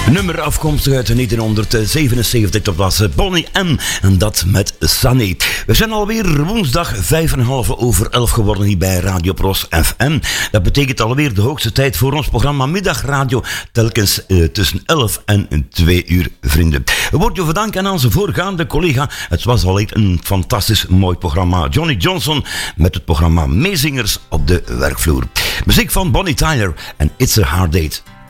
Nummer afkomstig uit 1977, dat was Bonnie M. En dat met Sunny. We zijn alweer woensdag 11:05 geworden hier bij Radio Pros FM. Dat betekent alweer de hoogste tijd voor ons programma Middagradio. Telkens tussen 11 en 2 uur, vrienden. We worden je bedanken aan onze voorgaande collega. Het was al een fantastisch mooi programma. Johnny Johnson met het programma Meezingers op de werkvloer. Muziek van Bonnie Tyler en It's a Hard Date.